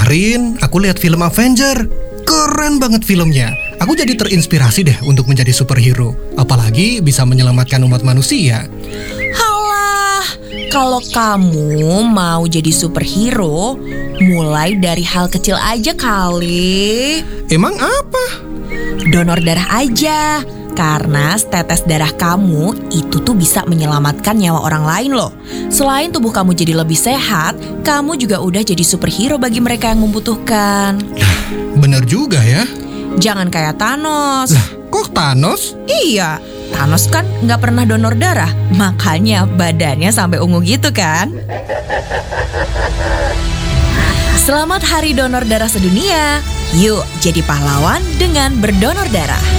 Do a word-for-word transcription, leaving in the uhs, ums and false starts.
Kemarin aku lihat film Avenger. Keren banget filmnya. Aku jadi terinspirasi deh untuk menjadi superhero. Apalagi bisa menyelamatkan umat manusia. Halah, kalau kamu mau jadi superhero, mulai dari hal kecil aja kali. Emang apa? Donor darah aja. Karena setetes darah kamu itu tuh bisa menyelamatkan nyawa orang lain loh. Selain tubuh kamu jadi lebih sehat, kamu juga udah jadi superhero bagi mereka yang membutuhkan. Lah, bener juga ya. Jangan kayak Thanos. Lah, kok Thanos? Iya, Thanos kan nggak pernah donor darah, makanya badannya sampai ungu gitu kan. Selamat Hari Donor Darah Sedunia. Yuk jadi pahlawan dengan berdonor darah.